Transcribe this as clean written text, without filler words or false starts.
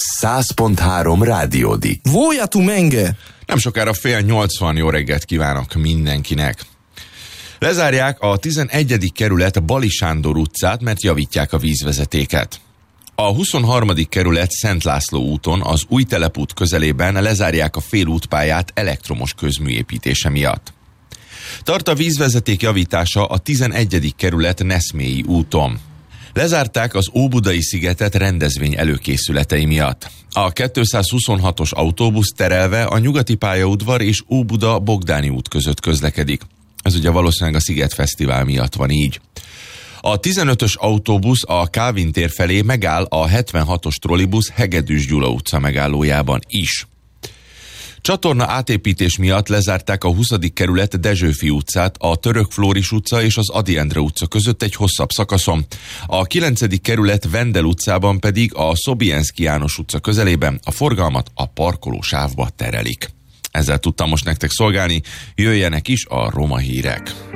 100.3 Rádiódi. Voja tu menge! Nem sokára 7:30, jó reggelt kívánok mindenkinek. Lezárják a 11. kerület Bali Sándor utcát, mert javítják a vízvezetéket. A 23. kerület Szent László úton az Új Telepút közelében lezárják a félútpályát elektromos közműépítése miatt. Tart a vízvezeték javítása a 11. kerület Neszmélyi úton. Lezárták az Óbudai szigetet rendezvény előkészületei miatt. A 226-os autóbusz terelve a Nyugati pályaudvar és Óbuda Bogdáni út között közlekedik. Ez ugye valószínűleg a Sziget Fesztivál miatt van így. A 15-ös autóbusz a Kálvin tér felé megáll a 76-os trollibusz Hegedűs Gyula utca megállójában is. Csatorna átépítés miatt lezárták a 20. kerület Dezsőfi utcát, a Török Flóris utca és az Ady Endre utca között egy hosszabb szakaszon. A 9. kerület Vendel utcában pedig a Szobienszky János utca közelében a forgalmat a parkolósávba terelik. Ezzel tudtam most nektek szolgálni, jöjjenek is a roma hírek.